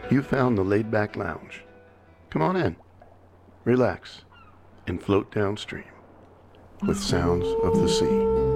You found the laid-back lounge. Come on in, relax, and float downstream with sounds of the sea.